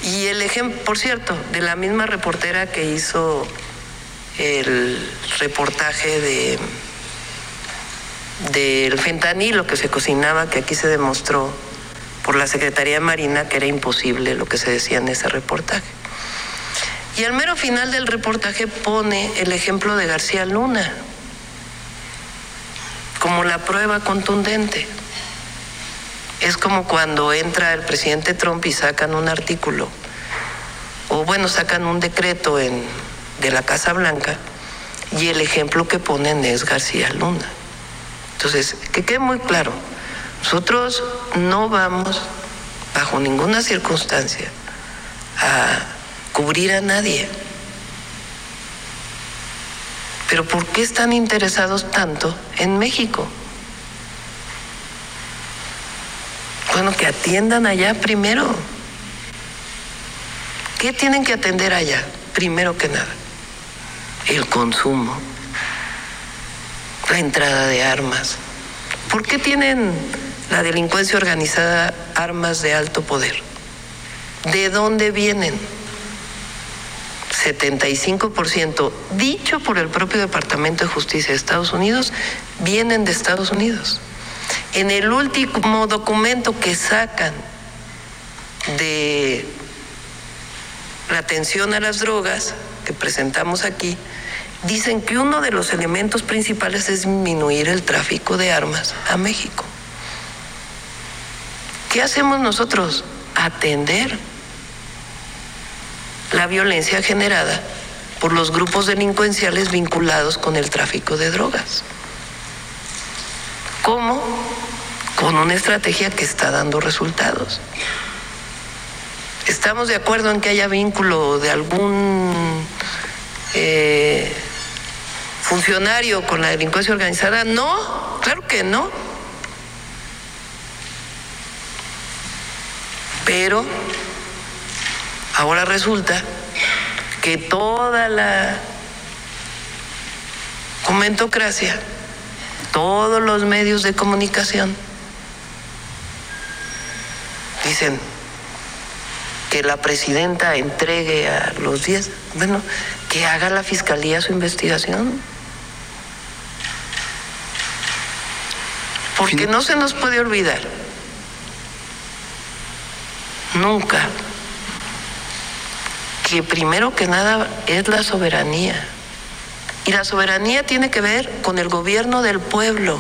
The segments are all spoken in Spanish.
Y el ejemplo, por cierto, de la misma reportera que hizo el reportaje del fentanilo que se cocinaba, que aquí se demostró por la Secretaría de Marina que era imposible lo que se decía en ese reportaje. Y al mero final del reportaje pone el ejemplo de García Luna como la prueba contundente. Es como cuando entra el presidente Trump y sacan un artículo, o bueno, sacan un decreto de la Casa Blanca, y el ejemplo que ponen es García Luna. Entonces, que quede muy claro, nosotros no vamos, bajo ninguna circunstancia, a cubrir a nadie. Pero ¿por qué están interesados tanto en México? Bueno, que atiendan allá primero. ¿Qué tienen que atender allá? Primero que nada, el consumo, la entrada de armas. ¿Por qué tienen la delincuencia organizada armas de alto poder? ¿De dónde vienen? 75%, dicho por el propio Departamento de Justicia de Estados Unidos, vienen de Estados Unidos. En el último documento que sacan de la atención a las drogas que presentamos aquí, dicen que uno de los elementos principales es disminuir el tráfico de armas a México. ¿Qué hacemos nosotros? Atender la violencia generada por los grupos delincuenciales vinculados con el tráfico de drogas. ¿Cómo? Con una estrategia que está dando resultados. ¿Estamos de acuerdo en que haya vínculo de algún funcionario con la delincuencia organizada? No, claro que no. Pero ahora resulta que toda la comentocracia, todos los medios de comunicación dicen que la presidenta entregue a los 10, bueno, que haga la fiscalía su investigación. Porque no se nos puede olvidar nunca que primero que nada es la soberanía. Y la soberanía tiene que ver con el gobierno del pueblo.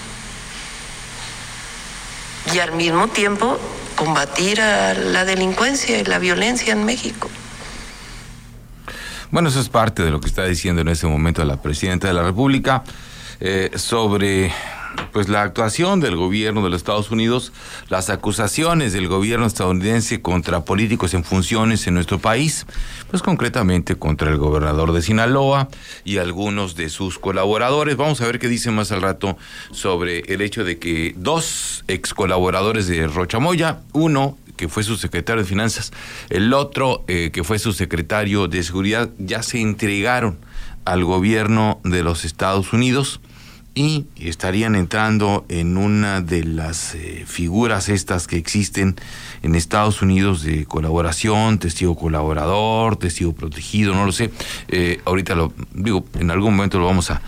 Y al mismo tiempo combatir a la delincuencia y la violencia en México. Bueno, eso es parte de lo que está diciendo en este momento la presidenta de la República sobre pues la actuación del gobierno de los Estados Unidos, las acusaciones del gobierno estadounidense contra políticos en funciones en nuestro país, pues concretamente contra el gobernador de Sinaloa y algunos de sus colaboradores. Vamos a ver qué dice más al rato sobre el hecho de que 2 ex colaboradores de Rocha Moya, uno que fue su secretario de Finanzas, el otro que fue su secretario de Seguridad, ya se entregaron al gobierno de los Estados Unidos y estarían entrando en una de las figuras estas que existen en Estados Unidos de colaboración, testigo colaborador, testigo protegido, no lo sé. Ahorita lo digo, en algún momento lo vamos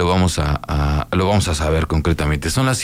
a saber concretamente. Son las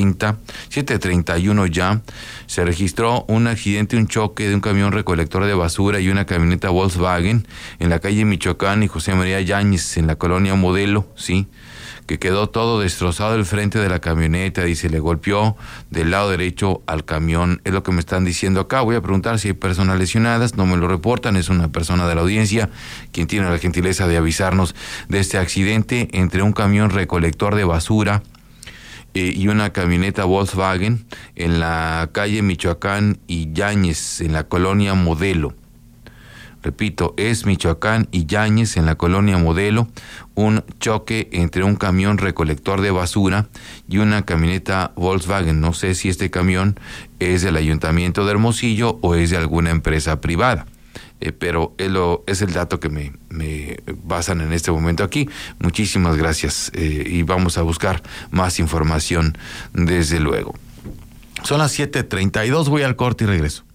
7:31 ya. Se registró un accidente, un choque de un camión recolector de basura y una camioneta Volkswagen en la calle Michoacán y José María Yáñez en la colonia Modelo, sí, que quedó todo destrozado el frente de la camioneta y se le golpeó del lado derecho al camión. Es lo que me están diciendo acá. Voy a preguntar si hay personas lesionadas. No me lo reportan. Es una persona de la audiencia quien tiene la gentileza de avisarnos de este accidente entre un camión recolector de basura y una camioneta Volkswagen en la calle Michoacán y Yáñez en la colonia Modelo. Repito, es Michoacán y Yáñez en la colonia Modelo, un choque entre un camión recolector de basura y una camioneta Volkswagen. No sé si este camión es del Ayuntamiento de Hermosillo o es de alguna empresa privada, pero es el dato que me basan en este momento aquí. Muchísimas gracias y vamos a buscar más información desde luego. Son las 7:32, voy al corte y regreso.